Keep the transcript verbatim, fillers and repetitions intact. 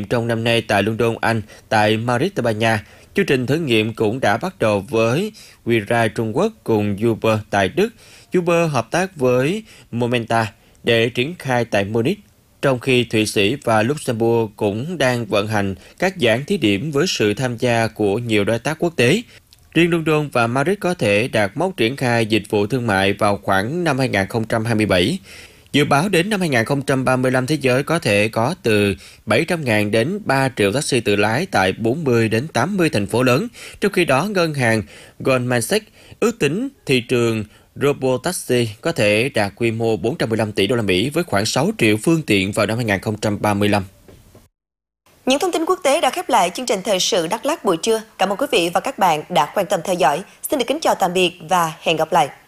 trong năm nay tại London, Anh, tại Madrid, Tây Ban Nha. Chương trình thử nghiệm cũng đã bắt đầu với WeRide Trung Quốc cùng Uber tại Đức. Uber hợp tác với Momenta để triển khai tại Munich, trong khi Thụy Sĩ và Luxembourg cũng đang vận hành các dự án thí điểm với sự tham gia của nhiều đối tác quốc tế. Riêng London và Madrid có thể đạt mốc triển khai dịch vụ thương mại vào khoảng năm hai nghìn không trăm hai mươi bảy. Dự báo đến năm hai nghìn không trăm ba mươi lăm, thế giới có thể có từ bảy trăm nghìn đến ba triệu taxi tự lái tại bốn mươi đến tám mươi thành phố lớn. Trong khi đó, ngân hàng Goldman Sachs ước tính thị trường Robotaxi có thể đạt quy mô bốn trăm mười lăm tỷ đô la Mỹ với khoảng sáu triệu phương tiện vào năm hai nghìn không trăm ba mươi lăm. Những thông tin quốc tế đã khép lại chương trình thời sự Đắk Lắk buổi trưa. Cảm ơn quý vị và các bạn đã quan tâm theo dõi. Xin được kính chào tạm biệt và hẹn gặp lại.